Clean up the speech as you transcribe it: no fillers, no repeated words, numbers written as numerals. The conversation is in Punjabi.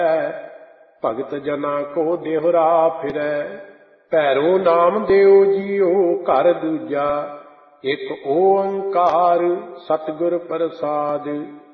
ਭਗਤ ਜਨਾ ਕੋ ਦੇਹੁਰਾ ਫਿਰੈ। ਭੈਰੋ ਨਾਮ ਦਿਓ ਜੀਓ ਘਰ ਦੂਜਾ, ਇਕ ਓੰਕਾਰ ਸਤਿਗੁਰ ਪ੍ਰਸਾਦਿ।